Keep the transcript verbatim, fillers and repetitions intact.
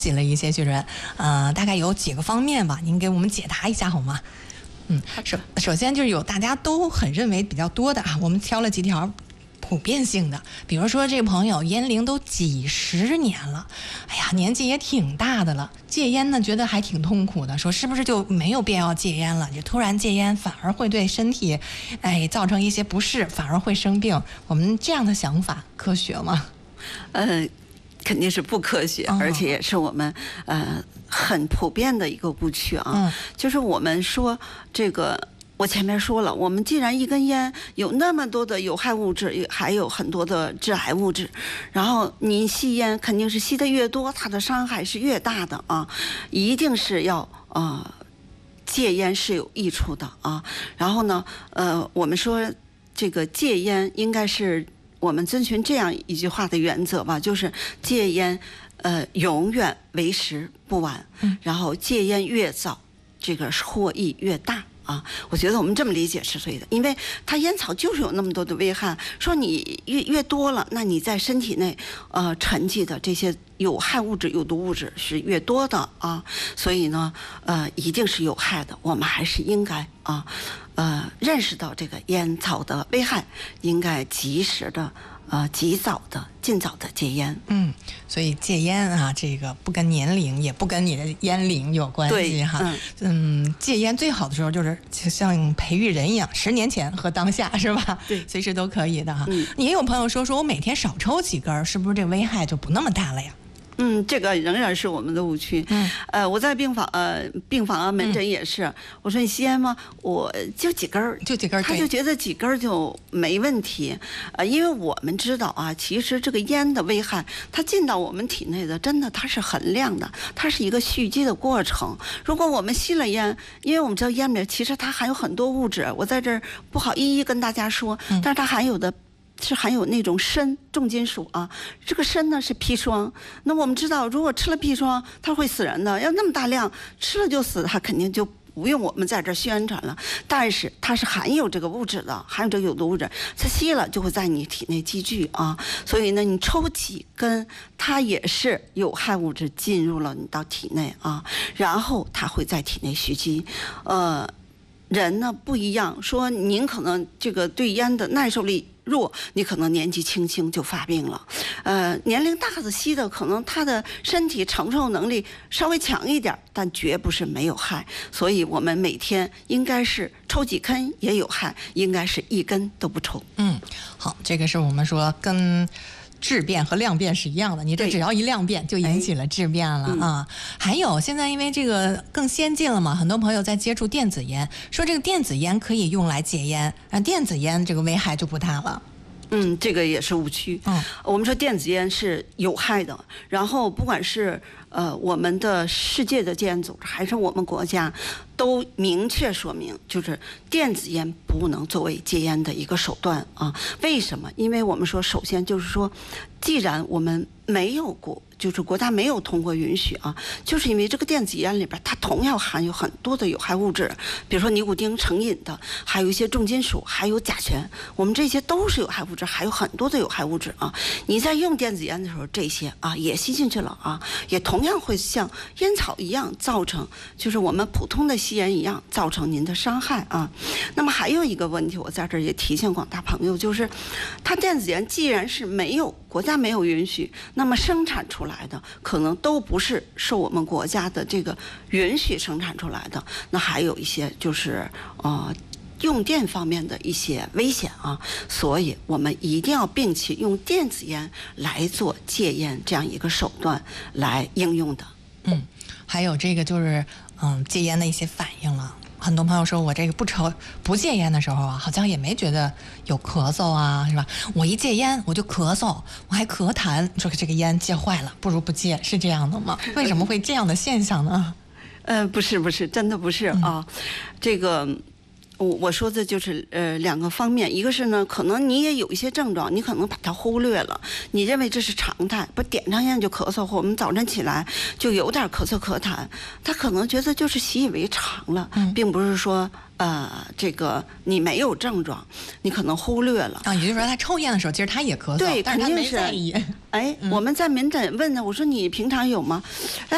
解了一些，徐主任，呃，大概有几个方面吧，您给我们解答一下好吗？嗯，首首先就是有大家都很认为比较多的啊，我们挑了几条普遍性的，比如说这个朋友烟龄都几十年了，哎呀，年纪也挺大的了，戒烟呢觉得还挺痛苦的，说是不是就没有必要戒烟了？就突然戒烟反而会对身体，哎，造成一些不适，反而会生病。我们这样的想法科学吗？ 呃。肯定是不科学， 哦、 而且也是我们呃很普遍的一个误区啊。嗯、就是我们说这个，我前面说了，我们既然一根烟有那么多的有害物质，还有很多的致癌物质，然后你吸烟肯定是吸得越多，它的伤害是越大的啊，一定是要啊、呃、戒烟是有益处的啊。然后呢，呃，我们说这个戒烟应该是。我们遵循这样一句话的原则吧，就是戒烟，呃，永远为时不晚。然后戒烟越早，这个获益越大啊。我觉得我们这么理解是对的，因为它烟草就是有那么多的危害，说你越越多了，那你在身体内呃沉积的这些有害物质、有毒物质是越多的啊。所以呢，呃，一定是有害的，我们还是应该啊。呃，认识到这个烟草的危害，应该及时的、呃，及早的、尽早的戒烟。 嗯，所以戒烟啊，这个不跟年龄，也不跟你的烟龄有关系哈。嗯, 嗯，戒烟最好的时候就是就像培育人一样，十年前和当下是吧？ 对， 随时都可以的哈。 嗯， 也有朋友说，说我每天少抽几根，是不是这个危害就不那么大了呀？ 嗯，这个仍然是我们的误区。嗯，呃，我在病房呃病房啊门诊也是，嗯、我说你吸烟吗？我就几根儿， 就几根儿， 他就觉得几根儿就没问题。呃，因为我们知道啊，其实这个烟的危害，它进到我们体内的，真的它是很亮的，它是一个蓄积的过程。如果我们吸了烟，因为我们知道烟里面其实它含有很多物质，我在这儿不好一一跟大家说，但是它含有的。是含有那种砷重金属啊，这个砷呢是砒霜。那我们知道，如果吃了砒霜，它会死人的。要那么大量吃了就死，它肯定就不用我们在这宣传了。但是它是含有这个物质的，含有这个有毒物质，它吸了就会在你体内积聚啊。所以呢，你抽几根，它也是有害物质进入了你到体内啊，然后它会在体内蓄积，呃。人呢不一样，说您可能这个对烟的耐受力弱，你可能年纪轻轻就发病了。呃，年龄大的吸的，可能他的身体承受能力稍微强一点，但绝不是没有害。所以我们每天应该是抽几根也有害，应该是一根都不抽。 嗯，好，这个是我们说跟。质变和量变是一样的，你这只要一量变就引起了质变了啊。哎、还有现在因为这个更先进了嘛，很多朋友在接触电子烟，说这个电子烟可以用来戒烟，啊，电子烟这个危害就不大了。 嗯，这个也是误区。嗯，我们说电子烟是有害的，然后不管是呃我们的世界的戒烟组织还是我们国家，都明确说明，就是电子烟不能作为戒烟的一个手段啊。为什么？因为我们说，首先就是说，既然我们没有过。就是国家没有通过允许啊，就是因为这个电子烟里边它同样含有很多的有害物质，比如说尼古丁成瘾的，还有一些重金属，还有甲醛，我们这些都是有害物质，还有很多的有害物质啊。你在用电子烟的时候，这些啊也吸进去了啊，也同样会像烟草一样造成，就是我们普通的吸烟一样造成您的伤害啊。那么还有一个问题，我在这儿也提醒广大朋友，就是它电子烟既然是没有国家没有允许，那么生产出来来的可能都不是受我们国家的这个允许生产出来的，那还有一些就是呃用电方面的一些危险啊，所以我们一定要摒弃用电子烟来做戒烟这样一个手段来应用的。 嗯，还有这个就是嗯戒烟的一些反应了。很多朋友说我这个不抽不戒烟的时候啊，好像也没觉得有咳嗽啊，是吧？我一戒烟我就咳嗽，我还咳痰，说这个烟戒坏了，不如不戒，是这样的吗？为什么会这样的现象呢？ 呃，不是不是，真的不是啊，嗯、这个。我我说的就是呃两个方面，一个是呢，可能你也有一些症状，你可能把它忽略了，你认为这是常态，不点上烟就咳嗽，或我们早晨起来就有点咳嗽咳痰，他可能觉得就是习以为常了，并不是说呃这个你没有症状，你可能忽略了啊。也就是说，他抽烟的时候，其实他也咳嗽， 对， 但是他没在意。 哎，嗯、我们在门诊问呢，我说你平常有吗？哎，